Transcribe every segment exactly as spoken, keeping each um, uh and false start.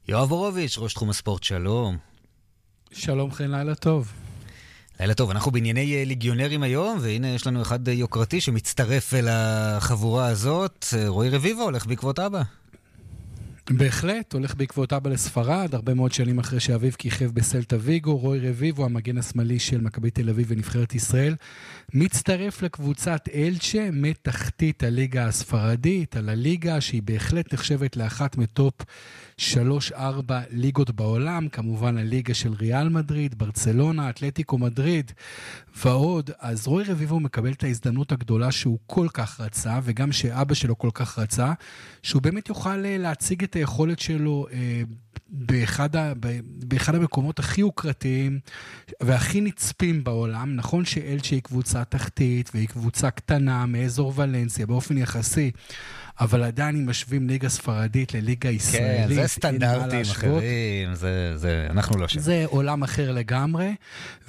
יואב הורוביץ', ראש תחום הספורט, שלום. שלום חן, לילה טוב. לילה טוב, אנחנו בענייני ליגיונרים היום, והנה יש לנו אחד יוקרתי שמצטרף אל החבורה הזאת. רועי רביבו הולך בעקבות אבא. בהחלט, הולך בעקבות אבא לספרד, הרבה מאוד שנים אחרי שאביו כיכב בסלטה ויגו. רועי רביבו, המגן השמאלי של מכבי תל אביב ונבחרת ישראל, מצטרף לקבוצת אלצ'ה מתחתית הליגה הספרדית, על הליגה שהיא בהחלט נחשבת לאחת מטופ שלוש ארבע ליגות בעולם, כמובן הליגה של ריאל מדריד, ברצלונה, אתלטיקו מדריד ועוד. אז רועי רביבו מקבל את ההזדמנות הגדולה שהוא כל כך רצה, וגם שאבא שלו כל כך רצה, שהוא באמת יוכל להציג את היכולת שלו אה, באחד, ה, באחד המקומות הכי יוקרתיים והכי נצפים בעולם. נכון שאלצ'ה היא קבוצה תחתית והיא קבוצה קטנה מאזור ולנסיה באופן יחסי, אבל עדיין אם משווים ליגה ספרדית לליגה ישראלית, כן, זה סטנדרטים אחרים, זה, זה, אנחנו לא שם. זה עולם אחר לגמרי,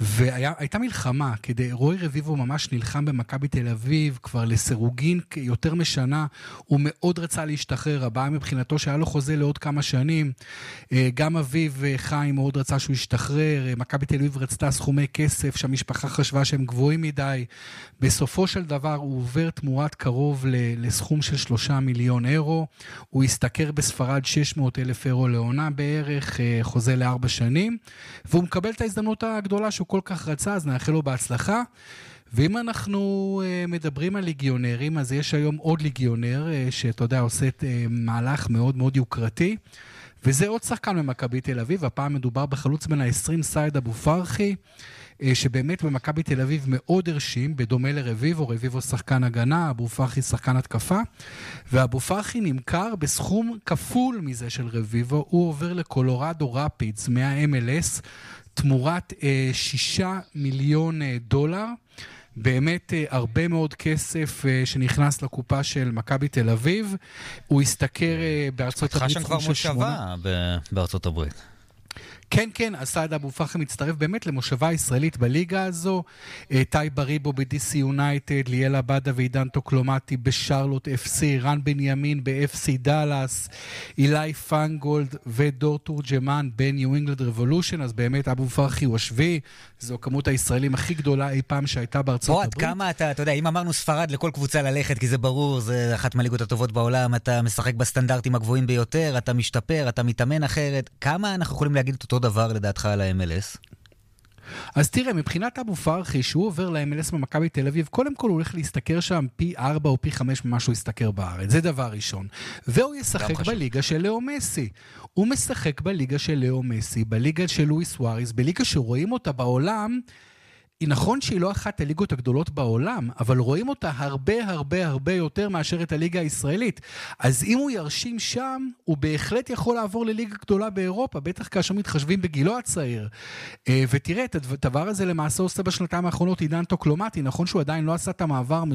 והייתה מלחמה, כדי, רועי רביבו ממש נלחם במכבי תל אביב, כבר לסירוגין יותר משנה, הוא מאוד רצה להשתחרר, הבאה מבחינתו שהיה לו חוזה לעוד כמה שנים, גם אביו חיים מאוד רצה שהוא ישתחרר, מכבי תל אביב רצתה סכומי כסף, שהמשפחה חשבה שהם גבוהים מדי, בסופו של דבר הוא עובר תמורת קרוב לסכום של שלושה מיליון אירו, הוא הסתכר בספרד שש מאות אלף אירו לעונה בערך, חוזה לארבע שנים, והוא מקבל את ההזדמנות הגדולה שהוא כל כך רצה, אז נאחל לו בהצלחה. ואם אנחנו מדברים על ליגיונרים, אז יש היום עוד ליגיונר, שאתה יודע, עושה את מהלך מאוד מאוד יוקרתי, וזה עוד שחקן ממכבי תל אביב, הפעם מדובר בחלוץ בן ה-עשרים, סייד אבו פרחי, שבאמת במכבי תל אביב מאוד הרשים, בדומה לרביבו, רביבו שחקן הגנה, אבו פרחי שחקן התקפה, ואבו פרחי נמכר בסכום כפול מזה של רביבו, הוא עובר לקולורדו רפידס מה-אם אל אס, תמורת אה, שישה מיליון אה, דולר, באמת אה, הרבה מאוד כסף אה, שנכנס לקופה של מכבי תל אביב, הוא הסתכר אה, בארצות הברית. פתחה שם כבר מושבה בארצות הברית. כן, כן, סייד אבו פרחי מצטרף באמת למושבה ישראלית בליגה הזו, טי בריבו ב-די סי יונייטד, ליאל עבדה ועידן טוקלומטי בשרלוט אף סי, רן בנימין ב-אף סי דלס, אילי פנגולד ודור תורג'מן בניו אינגלנד רבולושן, אז באמת אבו פרחי הוא השביעי, זו כמות הישראלים הכי גדולה אי פעם שהייתה בארצות הברית. עד כמה אתה, אתה יודע, אם אמרנו ספרד לכל קבוצה ללכת, כי זה ברור, זה אחת מהליגות הטובות בעולם, אתה משחק בסטנדרטים הגבוהים ביותר, אתה משתפר, אתה מתאמן אחרת, כמה אנחנו יכולים להגיד את אותו דבר לדעתך על ה-אם אל אס? אז תראה, מבחינת אבו פרחי, שהוא עובר ל-אם אל אס במכבי תל אביב, קודם כל הוא הולך להסתכר שם פי ארבע או פי חמש ממה שהוא יסתכר בארץ, זה דבר ראשון. והוא ישחק בליגה של לאו מסי. הוא משחק בליגה של לאו מסי, בליגה של לואיס סוארז, בליגה שרואים אותה בעולם, היא נכון שהיא לא אחת הליגות הגדולות בעולם, אבל רואים אותה הרבה הרבה הרבה יותר מאשר את הליגה הישראלית. אז אם הוא ירשים שם, הוא בהחלט יכול לעבור לליגה גדולה באירופה, בטח כאשר מתחשבים בגילו הצעיר. ותראה, את הדבר הזה למעשה עושה בשנתיים האחרונות עידן טוקלומטי, נכון שהוא עדיין לא עשה את המעבר